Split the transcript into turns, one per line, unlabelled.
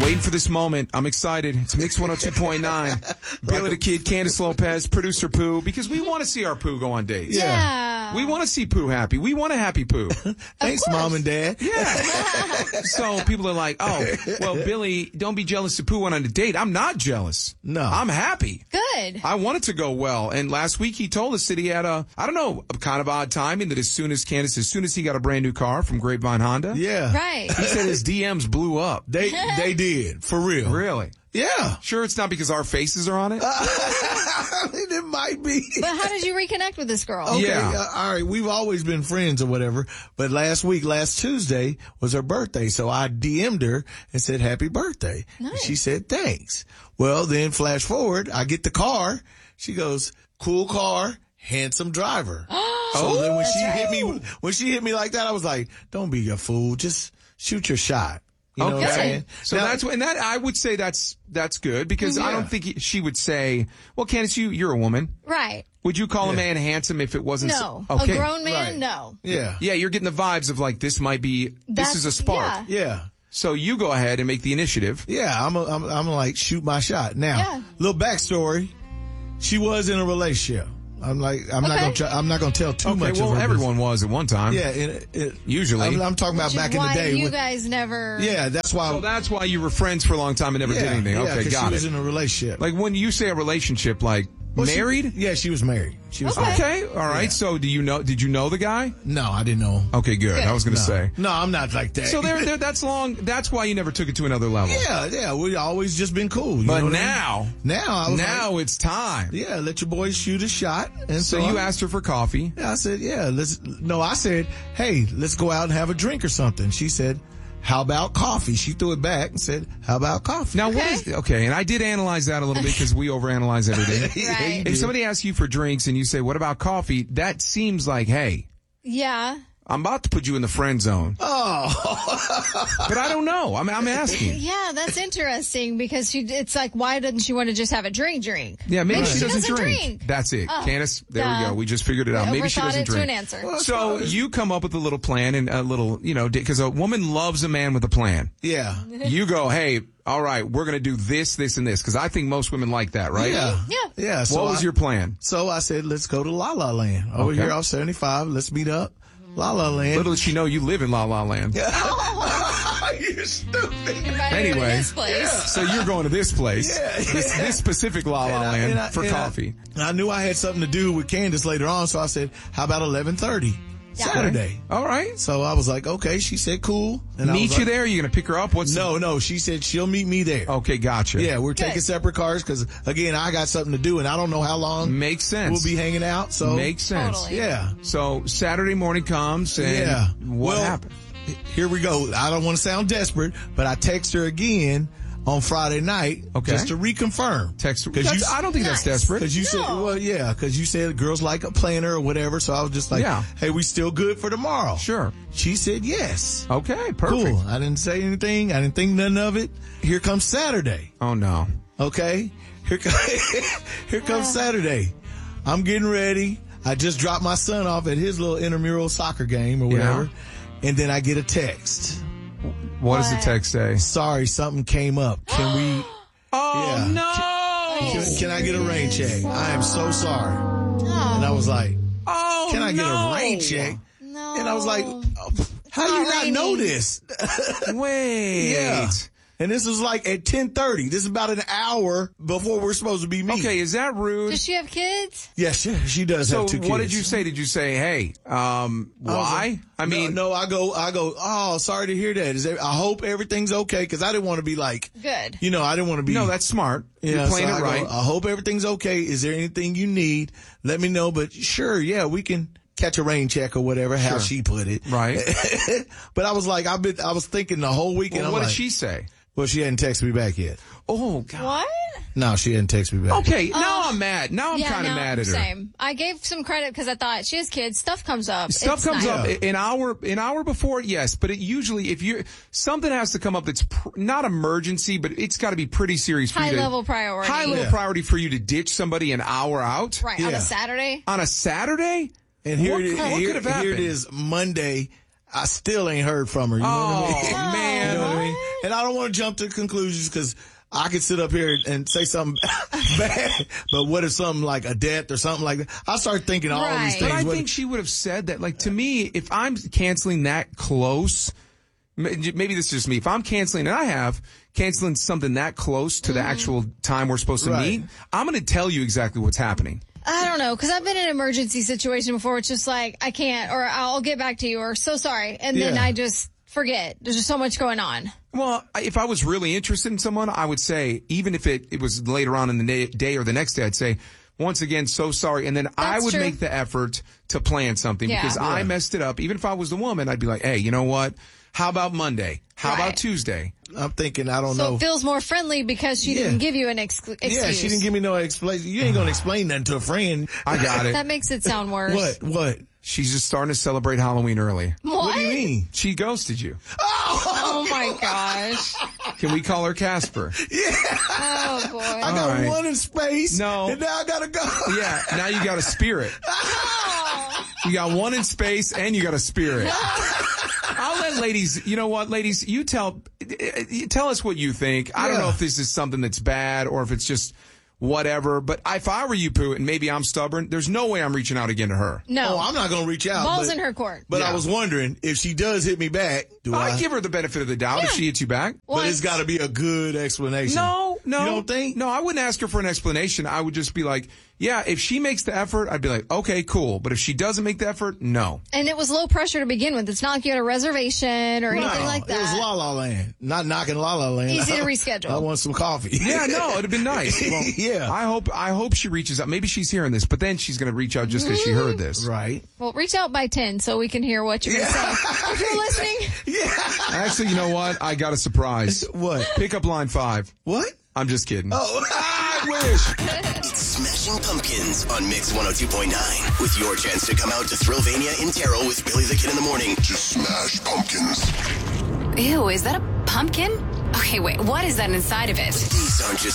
waiting for this moment. I'm excited. It's Mix 102.9. Billy the Kid, Candace Lopez, producer Pooh, because we want to see our Pooh go on dates.
Yeah.
We want to see Pooh happy. We want a happy Pooh.
Thanks, Mom and Dad.
Yeah. So people are like, oh, well, Billy, don't be jealous that Pooh went on a date. I'm not jealous.
No.
I'm happy.
Good.
I want it to go well. And last week he told us that he had a kind of odd timing, that as soon as he got a brand new car from Grapevine Honda.
Yeah.
Right.
He said his DMs blew up.
They did, for real.
Really?
Yeah.
Sure it's not because our faces are on it?
I mean, it might be.
But how did you reconnect with this girl?
Okay,
Yeah.
all right. We've always been friends or whatever. But last Tuesday, was her birthday. So I DM'd her and said, happy birthday.
Nice.
And she said, thanks. Well, then flash forward, I get the car. She goes, cool car, handsome driver. So then when she hit me like that, I was like, don't be a fool. Just shoot your shot. You know what I'm saying?
So
now,
I would say that's good, because I don't think she would say, well, Candace, you're a woman.
Right.
Would you call a man handsome if it wasn't?
No.
Okay.
A grown man?
Right.
No.
Yeah.
Yeah, you're getting the vibes of like, this is a spark.
Yeah.
Yeah.
So you go ahead and make the initiative.
Yeah, I'm like, shoot my shot. Now, little backstory. She was in a relationship. I'm not gonna tell too much.
Well,
of her
everyone was at one time.
Yeah,
usually.
I'm talking about back in the day.
You guys never.
Yeah, that's why.
So that's why you were friends for a long time and never did anything.
Yeah,
okay, got
she was
it.
in a relationship.
Like when you say a relationship, like married?
Yeah, she was married. She was married.
Okay, all right.
Yeah.
So did you know the guy?
No, I didn't know.
Okay, good. I was going to
No.
say.
No, I'm not like that.
So that's long. That's why you never took it to another level.
Yeah, we always just been cool. You
But
know what I mean? now
it's time.
Yeah, let your boys shoot a shot. And
So you asked her for coffee.
I said, I said, hey, let's go out and have a drink or something. She said, how about coffee? She threw it back and said, how about coffee?
Now, and I did analyze that a little bit because we overanalyze everything.
Right.
If somebody asks you for drinks and you say, what about coffee? That seems like, hey,
Yeah.
I'm about to put you in the friend zone.
Oh.
But I don't know. I'm asking.
Yeah, that's interesting because it's like, why doesn't she want to just have a drink?
Yeah, maybe she doesn't
doesn't
drink.
drink.
That's it.
Oh,
Candace, there we go. We just figured it out. Maybe she
Overthought
doesn't
it to
drink.
an answer.
So you come up with a little plan and a little, because a woman loves a man with a plan.
Yeah.
You go, hey, all right, we're going to do this, this, and this, because I think most women like that, right?
Yeah.
Yeah.
Yeah. So
what was your plan?
So I said, let's go to La La Land. Over here off 75. Let's meet up. La La Land.
Little did she know you live in La La Land.
You're stupid.
Anyway,
This place.
so you're going to this place, this specific La La Land for coffee.
I knew I had something to do with Candace later on, so I said, how about 11:30 Saturday?
All right.
So I was like, okay. She said, cool. And I was
Meet you
like,
there? Are you going to pick her up?
No. She said she'll meet me there.
Okay, gotcha.
Yeah, we're taking separate cars because, again, I got something to do, and I don't know how long
Makes sense.
we'll be hanging out. So
Makes sense.
Totally.
Yeah.
So Saturday morning comes, and what happened?
Here we go. I don't want to sound desperate, but I text her again on Friday night just to reconfirm.
Text. I don't think that's desperate.
Because you said, because you said girls like a planner or whatever. So I was just like, hey, we still good for tomorrow?
Sure.
She said yes.
Okay, perfect.
Cool. I didn't say anything. I didn't think nothing of it. Here comes Saturday.
Oh no.
Okay. Here comes Saturday. I'm getting ready. I just dropped my son off at his little intramural soccer game or whatever. And then I get a text.
What does the text say?
Sorry, something came up. Can we?
Oh, no.
Can I get a rain check? I am so sorry.
Oh.
And I was like,
oh,
can I get a rain check?
No.
And I was like, how do you not know this?
Wait.
Yeah. And this was like at 10:30. This is about an hour before we're supposed to be meeting.
Okay, is that rude?
Does she have kids?
Yes, she does have 2 kids.
So what did you say? Did you say, hey, why? I mean,
no, I go, oh, sorry to hear that. I hope everything's okay, because I didn't want to be like,
Good.
I didn't want to be.
No, that's smart. You're playing it right.
I hope everything's okay. Is there anything you need? Let me know. But sure, yeah, we can catch a rain check or whatever, how she put it.
Right.
But I was like, I was thinking the whole weekend.
Well, what did she say?
Well, she hadn't texted me back yet.
Oh, God.
What?
No, she hadn't texted me back.
Okay, now I'm mad. Now I'm kind of mad at her.
Same. I gave some credit because I thought she has kids. Stuff comes up.
Stuff comes up an hour before, yes, but it usually, something has to come up that's not emergency, but it's got to be pretty serious for you to.
High level priority.
High level priority for you to ditch somebody an hour out.
Right, on a Saturday?
On a Saturday?
And here
what could have happened?
Here it is, Monday. I still ain't heard from her. You know what I mean?
Man.
You know what I mean? and I don't want to jump to conclusions because I could sit up here and say something bad, but what if something like a death or something like that? I start thinking all these things.
But I think she would have said that, like, to me, if I'm canceling that close, maybe this is just me. If I'm canceling, and I have canceling something that close to the actual time we're supposed to meet, I'm going to tell you exactly what's happening.
I don't know, because I've been in an emergency situation before. It's just like, I can't, or I'll get back to you, or so sorry. And then I just forget. There's just so much going on.
Well, if I was really interested in someone, I would say, even if it was later on in the day or the next day, I'd say, once again, so sorry. And then I would make the effort to plan something because I messed it up. Even if I was the woman, I'd be like, hey, you know what? How about Monday? How about Tuesday?
I'm thinking, I don't know.
So it feels more friendly because she didn't give you an excuse.
Yeah, she didn't give me no explanation. You ain't going to explain nothing to a friend.
I got it.
That makes it sound worse.
What?
She's just starting to celebrate Halloween early.
What do you mean?
She ghosted you.
Oh my gosh.
Can we call her Casper?
Yeah.
Oh boy.
I got one in space.
No.
And now I got to go.
Yeah, now you got a spirit. You got one in space and you got a spirit. I'll let ladies, you know what, ladies, you tell us what you think. I don't know if this is something that's bad or if it's just whatever, but if I were you, Pooh, and maybe I'm stubborn, there's no way I'm reaching out again to her.
No.
Oh, I'm not going to reach out.
Ball's in her court.
But I was wondering, if she does hit me back,
I'd give her the benefit of the doubt if she hits you back.
But it's got to be a good explanation.
No.
You don't think?
No, I wouldn't ask her for an explanation. I would just be like, yeah, if she makes the effort, I'd be like, okay, cool. But if she doesn't make the effort, no.
And it was low pressure to begin with. It's not like you had a reservation or anything like that.
It was La La Land. Not knocking La La Land.
Easy to reschedule.
I want some coffee.
Yeah, no, it'd have been nice. Well,
yeah.
I hope she reaches out. Maybe she's hearing this, but then she's going to reach out just because she heard this.
Right.
Well, reach out by 10 so we can hear what you're going to say. If you're listening.
Yeah.
Actually, you know what? I got a surprise.
What?
Pick up line 5.
What?
I'm just kidding.
Oh,
I wish.
It's Smashing Pumpkins on Mix 102.9 with your chance to come out to Thrillvania in Terrell with Billy the Kid in the morning to smash pumpkins.
Ew, is that a pumpkin? Okay, wait, what is that inside of it?
These aren't just